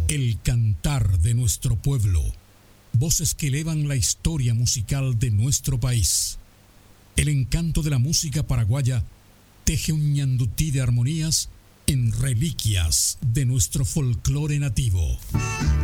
El cantar de nuestro pueblo. Voces que elevan la historia musical de nuestro país. El encanto de la música paraguaya teje un ñandutí de armonías en reliquias de nuestro folclore nativo.